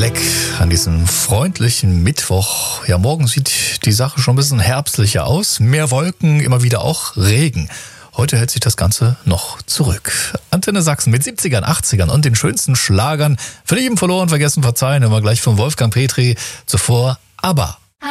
Fleck an diesem freundlichen Mittwoch. Ja, morgen sieht die Sache schon ein bisschen herbstlicher aus. Mehr Wolken, immer wieder auch Regen. Heute hält sich das Ganze noch zurück. Antenne Sachsen mit 70ern, 80ern und den schönsten Schlagern. Verlieben, verloren, vergessen, verzeihen. Immer gleich von Wolfgang Petri. Zuvor ABBA.